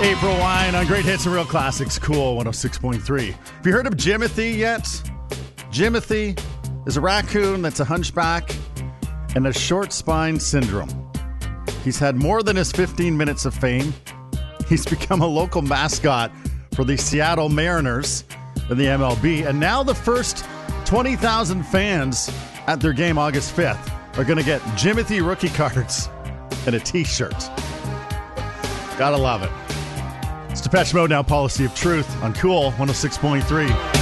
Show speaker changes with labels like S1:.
S1: April Wine on Great Hits and Real Classics. Cool 106.3. Have you heard of Jimothy yet? Jimothy is a raccoon that's a hunchback and a short spine syndrome. He's had more than his 15 minutes of fame. He's become a local mascot for the Seattle Mariners in the MLB. And now the first 20,000 fans at their game August 5th are going to get Jimothy rookie cards and a t-shirt. Gotta love it. It's Depeche Mode now, Policy of Truth on Cool 106.3.